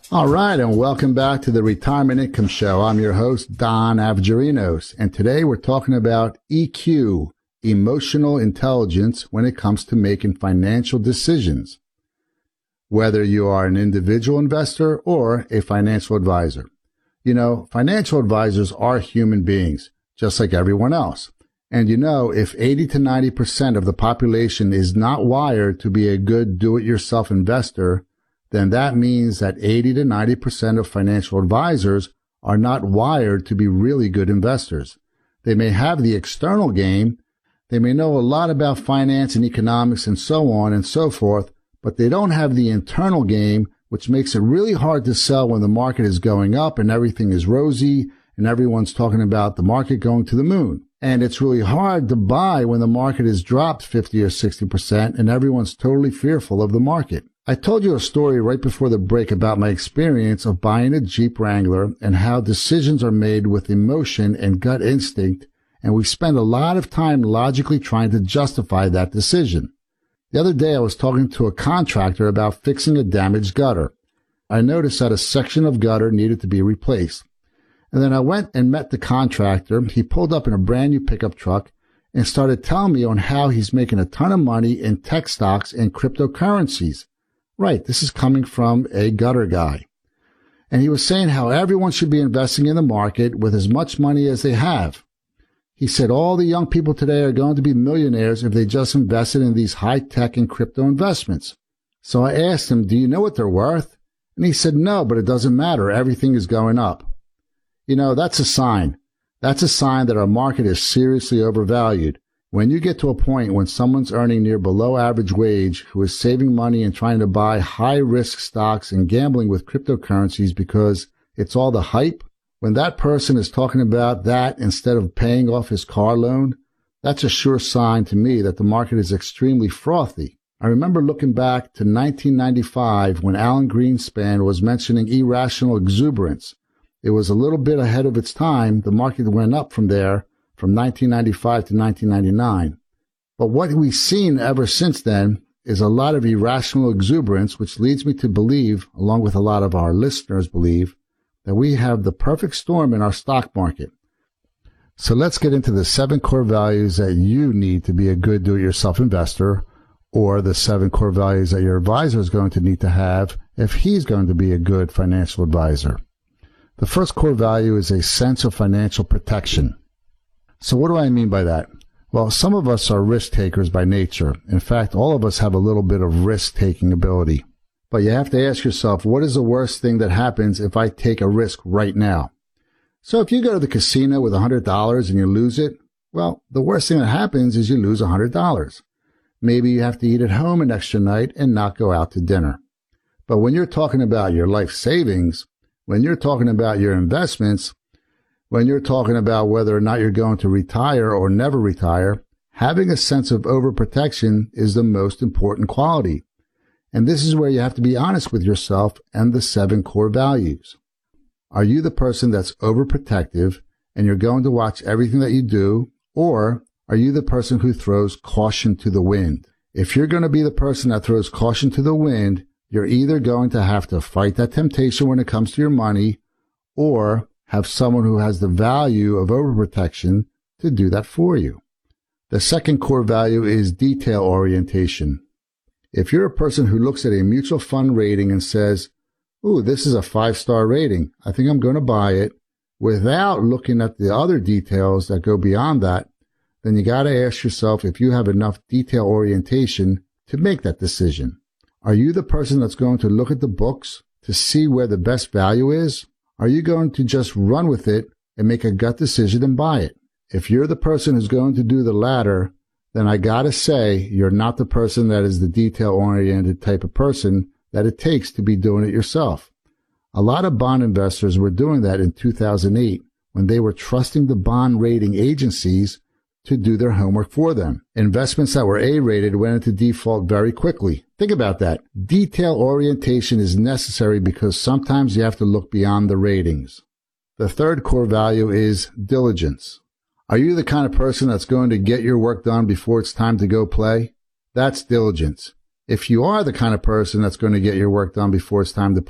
All right, and welcome back to the Retirement Income Show. I'm your host, Don Avgerinos, and today we're talking about EQ, emotional intelligence, when it comes to making financial decisions, whether you are an individual investor or a financial advisor. You know, financial advisors are human beings, just like everyone else. And you know, if 80 to 90% of the population is not wired to be a good do-it-yourself investor, then that means that 80 to 90% of financial advisors are not wired to be really good investors. They may have the external game, they may know a lot about finance and economics and so on and so forth, but they don't have the internal game, which makes it really hard to sell when the market is going up and everything is rosy and everyone's talking about the market going to the moon. And it's really hard to buy when the market has dropped 50 or 60% and everyone's totally fearful of the market. I told you a story right before the break about my experience of buying a Jeep Wrangler and how decisions are made with emotion and gut instinct, and we spend a lot of time logically trying to justify that decision. The other day I was talking to a contractor about fixing a damaged gutter. I noticed that a section of gutter needed to be replaced. And then I went and met the contractor. He pulled up in a brand new pickup truck and started telling me on how he's making a ton of money in tech stocks and cryptocurrencies. Right, this is coming from a gutter guy. And he was saying how everyone should be investing in the market with as much money as they have. He said all the young people today are going to be millionaires if they just invested in these high-tech and crypto investments. So I asked him, do you know what they're worth? And he said, no, but it doesn't matter. Everything is going up. You know, that's a sign. That's a sign that our market is seriously overvalued. When you get to a point when someone's earning near below average wage, who is saving money and trying to buy high-risk stocks and gambling with cryptocurrencies because it's all the hype, when that person is talking about that instead of paying off his car loan, that's a sure sign to me that the market is extremely frothy. I remember looking back to 1995 when Alan Greenspan was mentioning irrational exuberance. It was a little bit ahead of its time. The market went up from there from 1995 to 1999. But what we've seen ever since then is a lot of irrational exuberance, which leads me to believe, along with a lot of our listeners believe, that we have the perfect storm in our stock market. So let's get into the 7 core values that you need to be a good do-it-yourself investor, or the 7 core values that your advisor is going to need to have if he's going to be a good financial advisor. The first core value is a sense of financial protection. So what do I mean by that? Well, some of us are risk takers by nature. In fact, all of us have a little bit of risk-taking ability. But you have to ask yourself, what is the worst thing that happens if I take a risk right now? So if you go to the casino with $100 and you lose it, well, the worst thing that happens is you lose $100. Maybe you have to eat at home an extra night and not go out to dinner. But when you're talking about your life savings, when you're talking about your investments, when you're talking about whether or not you're going to retire or never retire, having a sense of overprotection is the most important quality. And this is where you have to be honest with yourself and the 7 core values. Are you the person that's overprotective and you're going to watch everything that you do, or are you the person who throws caution to the wind? If you're going to be the person that throws caution to the wind, you're either going to have to fight that temptation when it comes to your money, or have someone who has the value of overprotection to do that for you. The second core value is detail orientation. If you're a person who looks at a mutual fund rating and says, ooh, this is a 5-star rating, I think I'm going to buy it, without looking at the other details that go beyond that, then you got to ask yourself if you have enough detail orientation to make that decision. Are you the person that's going to look at the books to see where the best value is? Are you going to just run with it and make a gut decision and buy it? If you're the person who's going to do the latter, then I gotta say you're not the person that is the detail-oriented type of person that it takes to be doing it yourself. A lot of bond investors were doing that in 2008 when they were trusting the bond rating agencies to do their homework for them. Investments that were A-rated went into default very quickly. Think about that. Detail orientation is necessary because sometimes you have to look beyond the ratings. The third core value is diligence. Are you the kind of person that's going to get your work done before it's time to go play? That's diligence. If you are the kind of person that's going to get your work done before it's time to